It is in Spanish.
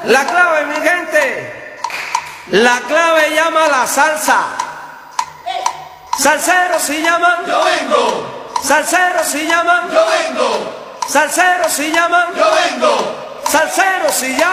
La clave, mi gente, la clave llama la salsa. Salseros si llaman, yo vengo. Salseros si llaman, yo vengo. Salseros si llaman, yo vengo. Salseros si llaman.